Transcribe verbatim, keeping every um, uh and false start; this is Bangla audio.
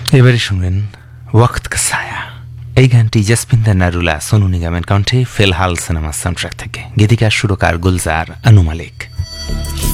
এবারে শুনবেন ওয়াক্ত কা সায়া। এই গানটি জসপিন্দর নারুলা, সোনু নিগমের কণ্ঠে ফিলহাল সিনেমা সাউন্ডট্র্যাক থেকে। গীতিকার সুরকার গুলজার, আনু মালিক।